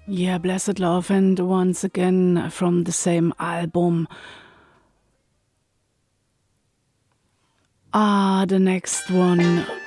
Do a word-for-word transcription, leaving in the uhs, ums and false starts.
Yeah, Blessed Love, and once again from the same album. Ah, the next one